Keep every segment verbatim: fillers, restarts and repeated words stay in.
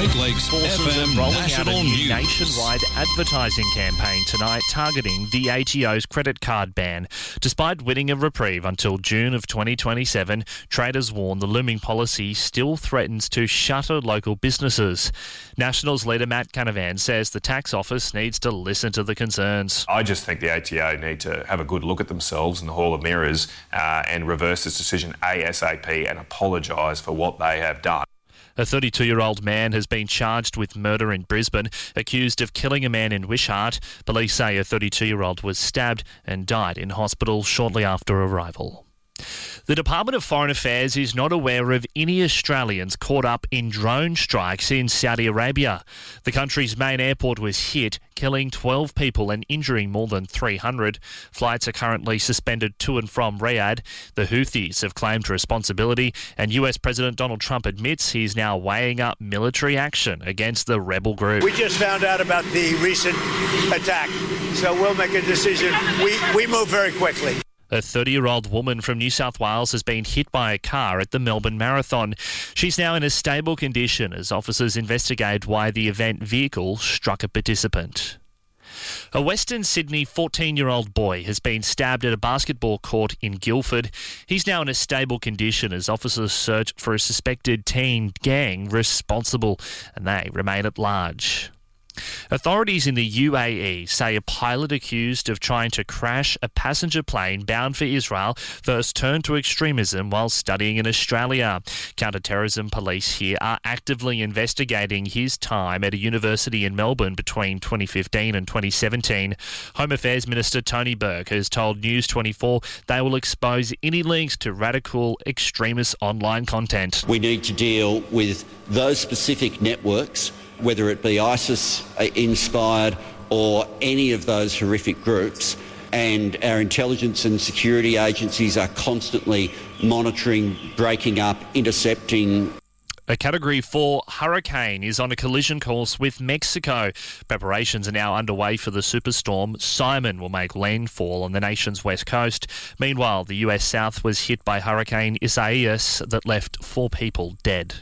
Great Lakes F M rolling National out a new News. nationwide advertising campaign tonight targeting the A T O's credit card ban. Despite winning a reprieve until June of twenty twenty-seven, traders warn the looming policy still threatens to shutter local businesses. Nationals leader Matt Canavan says the tax office needs to listen to the concerns. I just think the A T O need to have a good look at themselves in the Hall of Mirrors uh, and reverse this decision ASAP and apologise for what they have done. A thirty-two-year-old man has been charged with murder in Brisbane, accused of killing a man in Wishart. Police say a thirty-two-year-old was stabbed and died in hospital shortly after arrival. The Department of Foreign Affairs is not aware of any Australians caught up in drone strikes in Saudi Arabia. The country's main airport was hit, killing twelve people and injuring more than three hundred. Flights are currently suspended to and from Riyadh. The Houthis have claimed responsibility, and U S President Donald Trump admits he's now weighing up military action against the rebel group. We just found out about the recent attack, so we'll make a decision. We, we move very quickly. A thirty-year-old woman from New South Wales has been hit by a car at the Melbourne Marathon. She's now in a stable condition as officers investigate why the event vehicle struck a participant. A Western Sydney fourteen-year-old boy has been stabbed at a basketball court in Guildford. He's now in a stable condition as officers search for a suspected teen gang responsible, and they remain at large. Authorities in the U A E say a pilot accused of trying to crash a passenger plane bound for Israel first turned to extremism while studying in Australia. Counter-terrorism police here are actively investigating his time at a university in Melbourne between twenty fifteen and twenty seventeen. Home Affairs Minister Tony Burke has told News twenty-four they will expose any links to radical extremist online content. We need to deal with those specific networks, whether it be ISIS-inspired or any of those horrific groups, and our intelligence and security agencies are constantly monitoring, breaking up, intercepting. A Category four hurricane is on a collision course with Mexico. Preparations are now underway for the superstorm. Simon will make landfall on the nation's west coast. Meanwhile, the U S South was hit by Hurricane Isaias that left four people dead.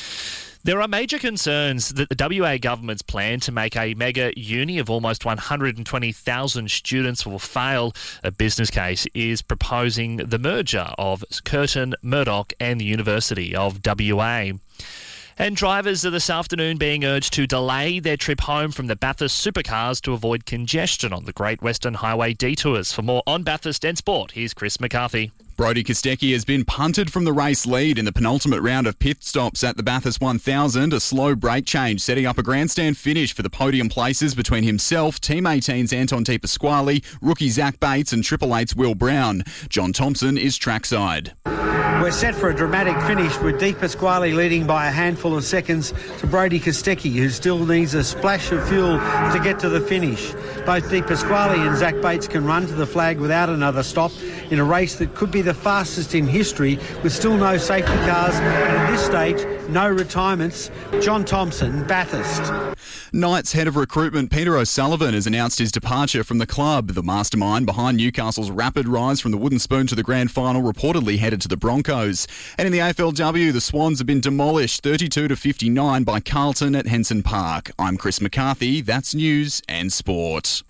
There are major concerns that the W A government's plan to make a mega uni of almost one hundred twenty thousand students will fail. A business case is proposing the merger of Curtin, Murdoch and the University of W A. And drivers are this afternoon being urged to delay their trip home from the Bathurst supercars to avoid congestion on the Great Western Highway detours. For more on Bathurst and sport, here's Chris McCarthy. Brodie Kostecki has been punted from the race lead in the penultimate round of pit stops at the Bathurst one thousand. A slow brake change setting up a grandstand finish for the podium places between himself, Team eighteen's Anton Di Pasquale, rookie Zach Bates and Triple Eight's Will Brown. John Thompson is trackside. We're set for a dramatic finish with Di Pasquale leading by a handful of seconds to Brodie Kostecki, who still needs a splash of fuel to get to the finish. Both Di Pasquale and Zach Bates can run to the flag without another stop in a race that could be the fastest in history, with still no safety cars and at this stage no retirements. John Thompson, Bathurst. Knights head of recruitment Peter O'Sullivan has announced his departure from the club. The mastermind behind Newcastle's rapid rise from the wooden spoon to the grand final reportedly headed to the Broncos. And in the A F L W, the Swans have been demolished thirty-two to fifty-nine by Carlton at Henson Park. I'm Chris McCarthy. That's news and sport.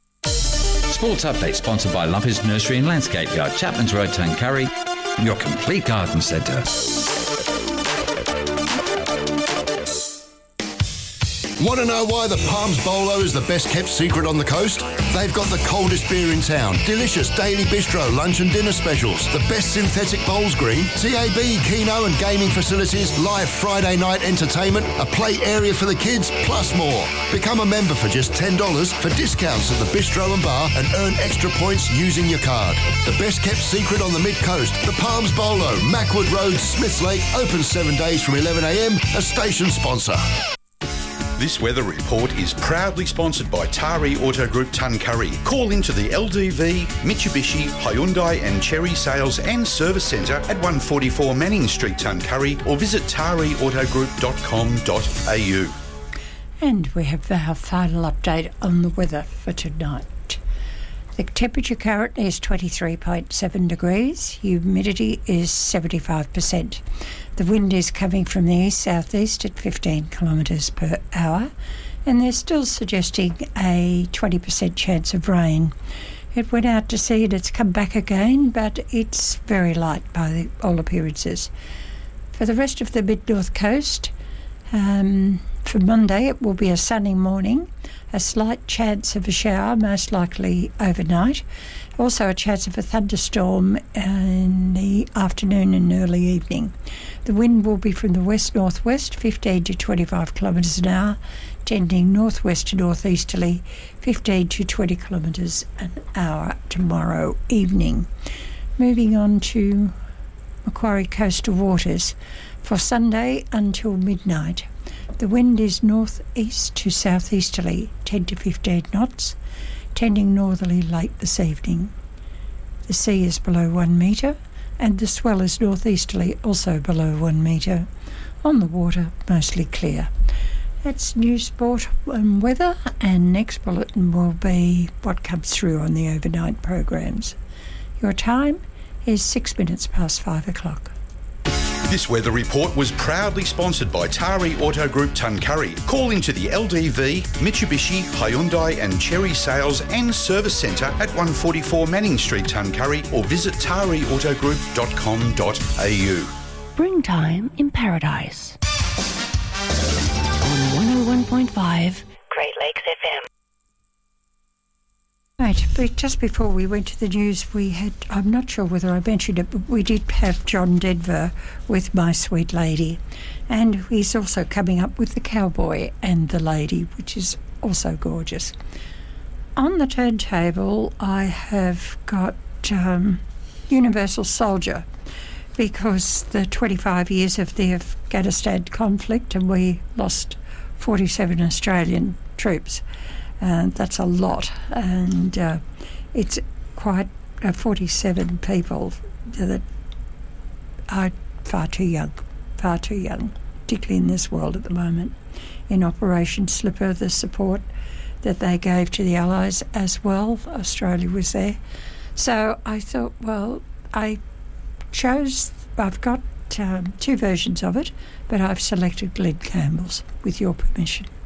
Sports Update sponsored by Lumpers Nursery and Landscape Yard, Chapman's Road, Tuncurry, your complete garden centre. Want to know why the Palms Bolo is the best kept secret on the coast? They've got the coldest beer in town, delicious daily bistro, lunch and dinner specials, the best synthetic bowls green, T A B, Keno and gaming facilities, live Friday night entertainment, a play area for the kids, plus more. Become a member for just ten dollars for discounts at the bistro and bar and earn extra points using your card. The best kept secret on the mid-coast, the Palms Bolo, Mackwood Road, Smiths Lake, open seven days from eleven a m, a station sponsor. This weather report is proudly sponsored by Tari Auto Group Tuncurry. Call into the L D V, Mitsubishi, Hyundai and Chery Sales and Service Centre at one forty-four Manning Street, Tuncurry, or visit tari auto group dot com dot a u. And we have our final update on the weather for tonight. The temperature currently is twenty-three point seven degrees. Humidity is seventy-five percent. The wind is coming from the east-southeast at fifteen kilometres per hour, and they're still suggesting a twenty percent chance of rain. It went out to sea and it's come back again, but it's very light by the, all appearances. For the rest of the mid-north coast, um, for Monday it will be a sunny morning, a slight chance of a shower, most likely overnight. Also a chance of a thunderstorm in the afternoon and early evening. The wind will be from the west-northwest, fifteen to twenty-five kilometres an hour, tending northwest to northeasterly, fifteen to twenty kilometres an hour tomorrow evening. Moving on to Macquarie coastal waters. For Sunday until midnight, the wind is northeast to southeasterly, ten to fifteen knots, tending northerly late this evening. The sea is below one metre, and the swell is northeasterly, also below one metre. On the water, mostly clear. That's news, sport and weather, and next bulletin will be what comes through on the overnight programs. Your time is six minutes past five o'clock. This weather report was proudly sponsored by Tari Auto Group Tuncurry. Call into the L D V, Mitsubishi, Hyundai and Cherry Sales and Service Centre at one forty-four Manning Street, Tuncurry, or visit tari autogroup dot com dot a u. Springtime in Paradise. On one oh one point five Great Lakes F M. Right, but just before we went to the news, we had, I'm not sure whether I mentioned it, but we did have John Denver with My Sweet Lady. And he's also coming up with The Cowboy and the Lady, which is also gorgeous. On the turntable, I have got um, Universal Soldier, because the twenty-five years of the Afghanistan conflict, and we lost forty-seven Australian troops. Uh, that's a lot, and uh, it's quite uh, forty-seven people that are far too young, far too young, particularly in this world at the moment. In Operation Slipper, the support that they gave to the Allies as well, Australia was there. So I thought, well, I chose, I've got um, two versions of it, but I've selected Glenn Campbell's, with your permission.